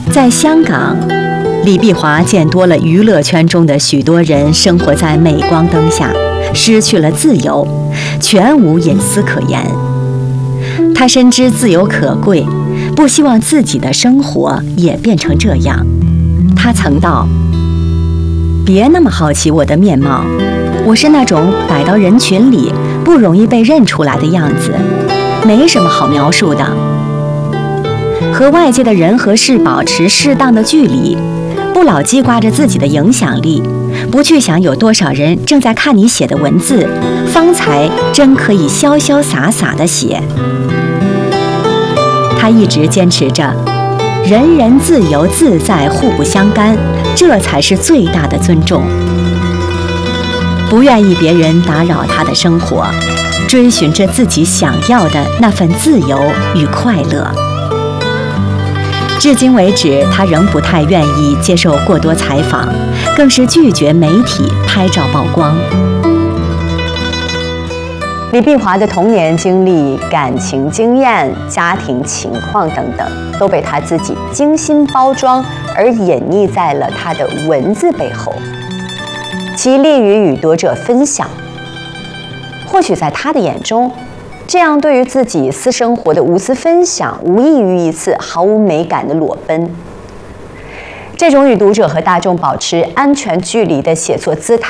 在香港，李碧华见多了娱乐圈中的许多人生活在镁光灯下，失去了自由，全无隐私可言。他深知自由可贵，不希望自己的生活也变成这样。他曾道：“别那么好奇我的面貌，我是那种摆到人群里不容易被认出来的样子，没什么好描述的。和外界的人和事保持适当的距离，不老记挂着自己的影响力，不去想有多少人正在看你写的文字，方才真可以潇潇洒洒地写。”他一直坚持着人人自由自在，互不相干，这才是最大的尊重。不愿意别人打扰他的生活，追寻着自己想要的那份自由与快乐。至今为止，他仍不太愿意接受过多采访，更是拒绝媒体拍照曝光。李碧华的童年经历、感情经验、家庭情况等等，都被他自己精心包装而隐匿在了他的文字背后，其利于与读者分享。或许在他的眼中，这样对于自己私生活的无私分享，无异于一次毫无美感的裸奔。这种与读者和大众保持安全距离的写作姿态，